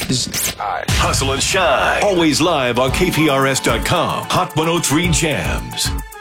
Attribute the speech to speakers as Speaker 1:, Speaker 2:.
Speaker 1: Hustle and Shine. Always live on KPRS.com. Hot 103 Jams.